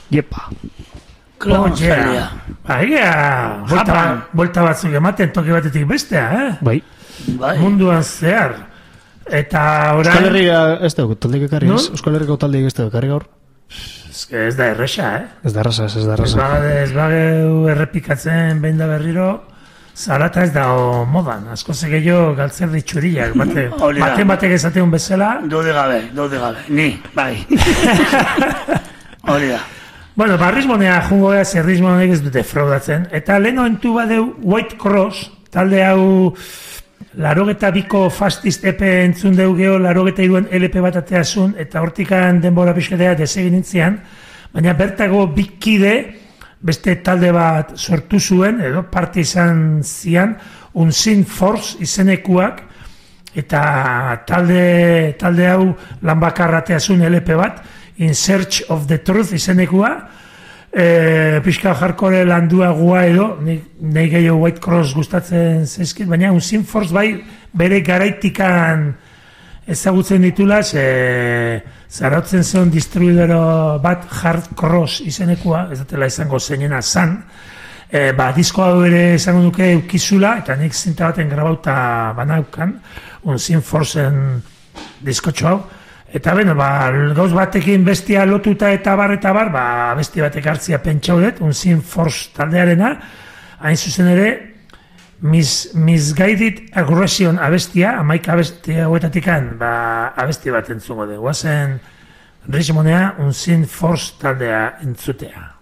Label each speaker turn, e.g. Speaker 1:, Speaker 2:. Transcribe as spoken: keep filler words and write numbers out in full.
Speaker 1: Jepa.
Speaker 2: Klonzalia.
Speaker 3: Baina, bolta batzuk ematen toki batetik bestea, eh?
Speaker 1: Bai.
Speaker 3: Munduan zehar. Eta orain...
Speaker 1: Euskal Herria ez dugu, taldeik ekarri, ez? Euskal Herriko taldeik ez dugu, ekarri gaur?
Speaker 3: Ez da erresa, eh?
Speaker 1: Ez da erresa, ez da erresa.
Speaker 3: Ez bageu errepikatzen behin da berriro, zarata ez da modan. Asko zegeio galtzer ditxuriak, bate batek ezateun bezala.
Speaker 2: Dode gabe, dode gabe, ni, bai. Hori da.
Speaker 3: Bueno, ba, Rismonea jungo ea, zer Rismonek ez dute fraudatzen. Eta lehen oentu badeu White Cross, talde hau larogeta biko fastist epe entzun deu geho, larogeta iruen L P bat ateazun, eta hortikan denbora pixkatea desegin intzian, baina bertago bikide, beste talde bat sortu zuen, edo parte izan zian, Unseen Force izenekuak, eta talde, talde hau lan bakarra ateazun L P bat, In Search of the Truth izenekua, e, pixka jarkore landua gua edo, nahi gehiago White Cross gustatzen zaizkit, baina Unseen Force bai bere garaitikan ezagutzen ditula, ze zarautzen zen distribuidero bat Hard Cross izenekua, ez dutela izango zeinena zan, e, ba, disko hau ere izango duke eukizula, eta nik zinta baten grabauta banaukan, Unseen Forceen diskotxo hau. Eta beno, ba, gauz batekin bestia lotuta eta bar eta bar, ba, besti batek hartzia pentsaudet, Unseen Force taldearena, hain zuzen ere, mis, Misguided Aggression abestia, amaika abestia hauetatikan, ba, abesti bat entzungo de. Guazen Rismonea, Unseen Force taldea entzutea.